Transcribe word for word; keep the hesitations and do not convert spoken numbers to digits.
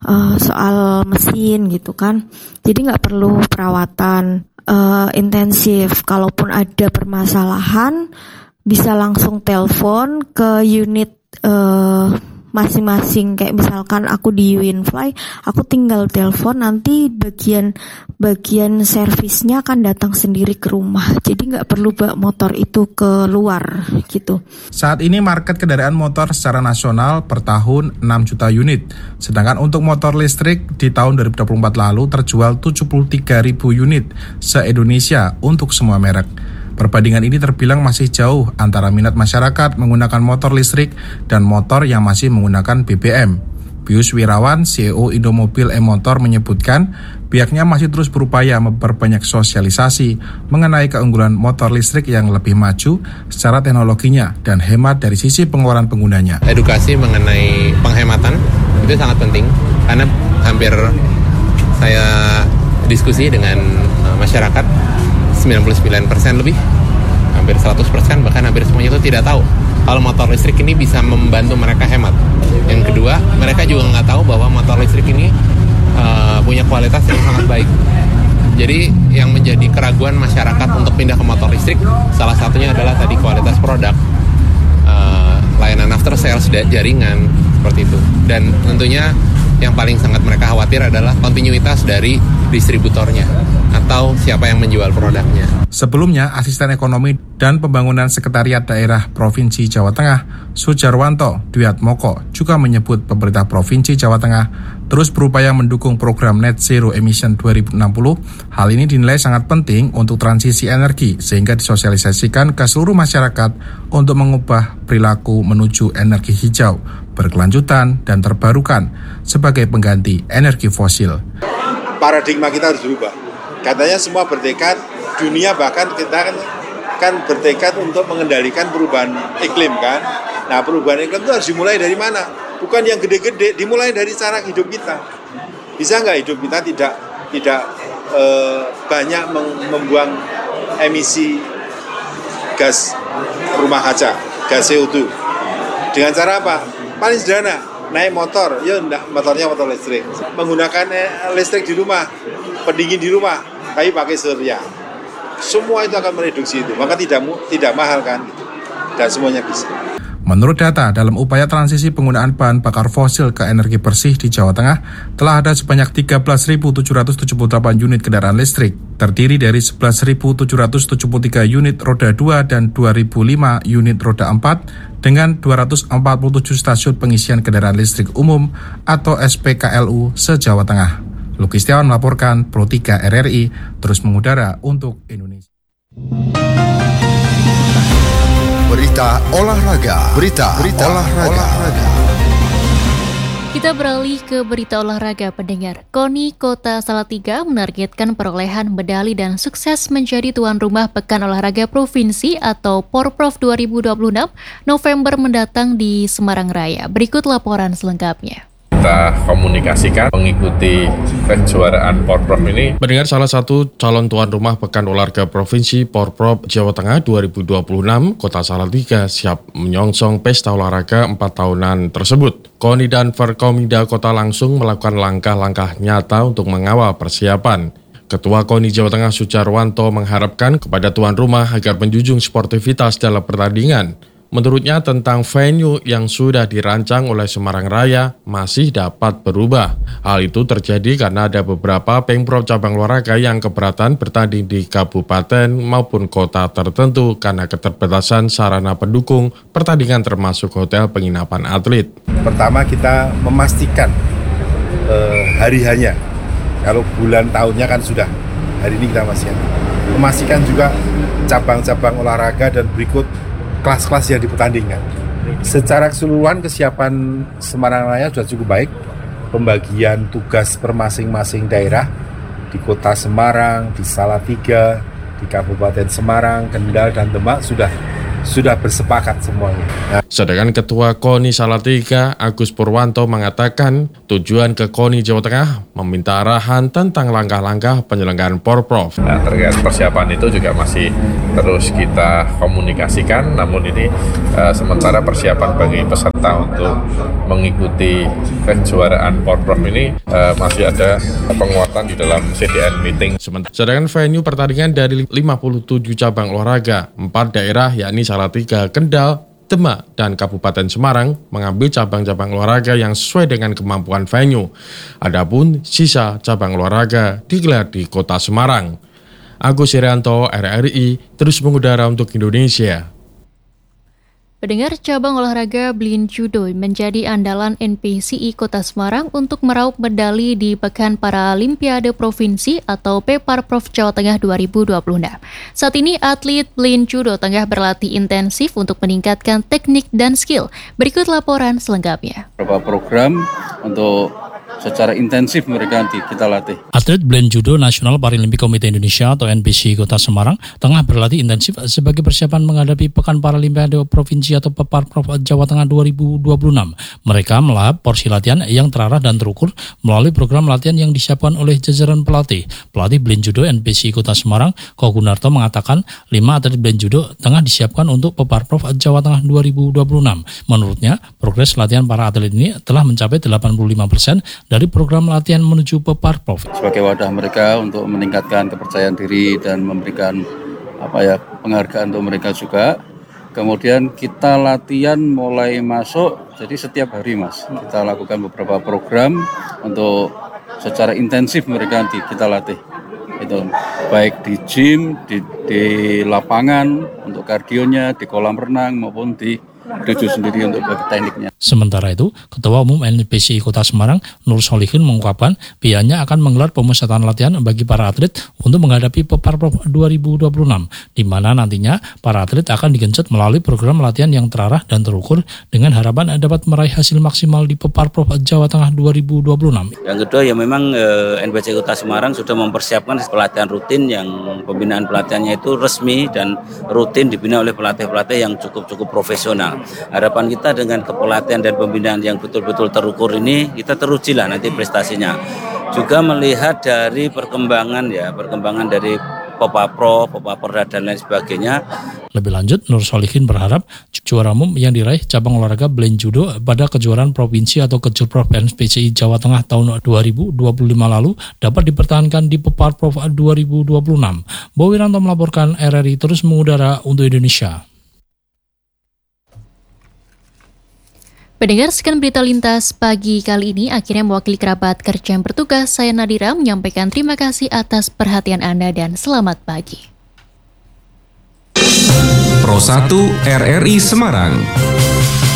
uh, soal mesin gitu kan. Jadi nggak perlu perawatan uh, intensif. Kalaupun ada permasalahan bisa langsung telepon ke unit uh, masing-masing. Kayak misalkan aku di Winfly, aku tinggal telepon, nanti bagian bagian servisnya akan datang sendiri ke rumah. Jadi nggak perlu bawa motor itu ke luar gitu. Saat ini market kendaraan motor secara nasional per tahun enam juta unit. Sedangkan untuk motor listrik di tahun dua ribu dua puluh empat lalu terjual tujuh puluh tiga ribu unit se-Indonesia untuk semua merek. Perbandingan ini terbilang masih jauh antara minat masyarakat menggunakan motor listrik dan motor yang masih menggunakan B B M. Pius Wirawan, C E O Indomobil E-Motor menyebutkan pihaknya masih terus berupaya memperbanyak sosialisasi mengenai keunggulan motor listrik yang lebih maju secara teknologinya dan hemat dari sisi pengeluaran penggunanya. Edukasi mengenai penghematan itu sangat penting karena hampir saya diskusi dengan masyarakat, sembilan puluh sembilan persen lebih, hampir seratus persen, bahkan hampir semuanya itu tidak tahu kalau motor listrik ini bisa membantu mereka hemat. Yang kedua, mereka juga nggak tahu bahwa motor listrik ini uh, punya kualitas yang sangat baik. Jadi yang menjadi keraguan masyarakat untuk pindah ke motor listrik, salah satunya adalah tadi kualitas produk, uh, layanan after sales, jaringan, seperti itu. Dan tentunya yang paling sangat mereka khawatir adalah kontinuitas dari distributornya atau siapa yang menjual produknya. Sebelumnya, Asisten Ekonomi dan Pembangunan Sekretariat Daerah Provinsi Jawa Tengah, Sujarwanto Dwiatmoko, juga menyebut pemerintah Provinsi Jawa Tengah terus berupaya mendukung program Net Zero Emission dua ribu enam puluh. Hal ini dinilai sangat penting untuk transisi energi sehingga disosialisasikan ke seluruh masyarakat untuk mengubah perilaku menuju energi hijau, berkelanjutan dan terbarukan sebagai pengganti energi fosil. Paradigma kita harus berubah. Katanya semua bertekad, dunia bahkan kita kan, kan bertekad untuk mengendalikan perubahan iklim kan. Nah, perubahan iklim itu harus dimulai dari mana? Bukan yang gede-gede, dimulai dari cara hidup kita. Bisa nggak hidup kita tidak tidak eh, banyak membuang emisi gas rumah kaca, gas C O dua. Dengan cara apa? Paling sederhana, naik motor, ya enggak, motornya motor listrik. Menggunakan listrik di rumah, pendingin di rumah, tapi pakai surya. Semua itu akan mereduksi itu, maka tidak tidak mahal kan, dan semuanya bisa. Menurut data, dalam upaya transisi penggunaan bahan bakar fosil ke energi bersih di Jawa Tengah, telah ada sebanyak tiga belas ribu tujuh ratus tujuh puluh delapan unit kendaraan listrik, terdiri dari sebelas ribu tujuh ratus tujuh puluh tiga unit roda dua dan dua ribu lima unit roda empat, dengan dua ratus empat puluh tujuh stasiun pengisian kendaraan listrik umum atau S P K L U se-Jawa Tengah. Luki Setiawan melaporkan, Pro tiga R R I, terus mengudara untuk Indonesia. Berita olahraga. Berita, Berita olahraga. olahraga. Kita beralih ke berita olahraga pendengar. KONI Kota Salatiga menargetkan perolehan medali dan sukses menjadi tuan rumah Pekan Olahraga Provinsi atau Porprov dua ribu dua puluh enam November mendatang di Semarang Raya. Berikut laporan selengkapnya. Kita komunikasikan mengikuti kejuaraan Porprov ini. Mendengar salah satu calon tuan rumah Pekan Olahraga Provinsi Porprov Jawa Tengah dua ribu dua puluh enam, Kota Salatiga siap menyongsong pesta olahraga empat tahunan tersebut. KONI dan Forkomida Kota langsung melakukan langkah-langkah nyata untuk mengawal persiapan. Ketua KONI Jawa Tengah Sujarwanto mengharapkan kepada tuan rumah agar menjunjung sportivitas dalam pertandingan. Menurutnya tentang venue yang sudah dirancang oleh Semarang Raya masih dapat berubah. Hal itu terjadi karena ada beberapa pemprov cabang olahraga yang keberatan bertanding di kabupaten maupun kota tertentu karena keterbatasan sarana pendukung pertandingan termasuk hotel penginapan atlet. Pertama kita memastikan eh, hari-hanya. Kalau bulan tahunnya kan sudah, hari ini kita masih memastikan juga cabang-cabang olahraga dan berikut kelas-kelas yang dipertandingkan. Secara keseluruhan kesiapan Semarang Raya sudah cukup baik. Pembagian tugas per masing-masing daerah di Kota Semarang, di Salatiga, di Kabupaten Semarang, Kendal dan Demak sudah sudah bersepakat semuanya. Nah, sedangkan Ketua KONI Salatiga, Agus Purwanto, mengatakan tujuan ke KONI Jawa Tengah meminta arahan tentang langkah-langkah penyelenggaraan Porprov. Nah, terkait persiapan itu juga masih terus kita komunikasikan, namun ini uh, sementara persiapan bagi peserta untuk mengikuti kejuaraan Porprov ini uh, masih ada penguatan di dalam C D N meeting. Sedangkan venue pertandingan dari lima puluh tujuh cabang olahraga, empat daerah yakni Salatiga, Kendal, Demak, dan Kabupaten Semarang mengambil cabang-cabang olahraga yang sesuai dengan kemampuan venue. Adapun sisa cabang olahraga digelar di Kota Semarang. Agus Irianto, R R I, terus mengudara untuk Indonesia. Pendengar, cabang olahraga Blind Judo menjadi andalan N P C I Kota Semarang untuk meraup medali di Pekan Paralimpiade Provinsi atau Peparprov Jawa Tengah dua ribu dua puluh enam. Saat ini atlet Blind Judo tengah berlatih intensif untuk meningkatkan teknik dan skill. Berikut laporan selengkapnya. Beberapa program untuk secara intensif mereka nanti kita latih. Atlet Blind Judo Nasional Paralimpik Komite Indonesia atau N P C I Kota Semarang tengah berlatih intensif sebagai persiapan menghadapi Pekan Paralimpiade Provinsi atau Peparprov Jawa Tengah dua ribu dua puluh enam. Mereka melahap porsi latihan yang terarah dan terukur melalui program latihan yang disiapkan oleh jajaran pelatih. Pelatih Blind Judo N P C I Kota Semarang, Ko Gunarto, mengatakan lima atlet Blind Judo tengah disiapkan untuk Peparprov Jawa Tengah dua ribu dua puluh enam. Menurutnya, progres latihan para atlet ini telah mencapai delapan puluh lima persen dari program latihan menuju Peparprov. Sebagai wadah mereka untuk meningkatkan kepercayaan diri dan memberikan apa ya penghargaan untuk mereka juga. Kemudian kita latihan mulai masuk, jadi setiap hari Mas kita lakukan beberapa program untuk secara intensif mereka nanti kita latih. Itu baik di gym, di, di lapangan untuk kardionya, di kolam renang maupun di tujuh sendiri untuk bagi tekniknya. Sementara itu, Ketua Umum N P C I Kota Semarang, Nur Solihin, mengungkapkan pihaknya akan menggelar pemusatan latihan bagi para atlet untuk menghadapi Peparprov dua ribu dua puluh enam, di mana nantinya para atlet akan digenjot melalui program latihan yang terarah dan terukur dengan harapan dapat meraih hasil maksimal di Peparprov Jawa Tengah dua ribu dua puluh enam. Yang kedua ya memang eh, N P C I Kota Semarang sudah mempersiapkan pelatihan rutin yang pembinaan pelatihannya itu resmi dan rutin dibina oleh pelatih-pelatih yang cukup-cukup profesional. Harapan kita dengan kepelatihan dan pembinaan yang betul-betul terukur ini, kita teruji lah nanti prestasinya. Juga melihat dari perkembangan ya, perkembangan dari Peparprov, Peparprov dan lain sebagainya. Lebih lanjut, Nur Solihin berharap juara umum yang diraih cabang olahraga Blind Judo pada kejuaraan provinsi atau Kejurprov N P C I Jawa Tengah tahun dua ribu dua puluh lima lalu dapat dipertahankan di Peparprov dua ribu dua puluh enam. Bowi Ranto melaporkan, R R I terus mengudara untuk Indonesia. Pendengar, sekian berita lintas pagi kali ini. Akhirnya mewakili kerabat kerja yang bertugas, saya Nadira menyampaikan terima kasih atas perhatian Anda dan selamat pagi. Pro satu R R I Semarang.